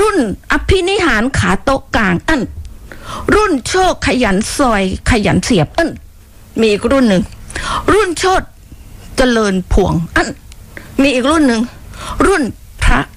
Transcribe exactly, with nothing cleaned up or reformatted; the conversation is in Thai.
รุ่นอภินิหารขาโต๊ะกลางอันรุ่นโชคขยันซอยขยันเสียบอันมีอีกรุ่นหนึ่งรุ่นโชดเจริญพวงอันมีอีกรุ่นหนึ่งรุ่น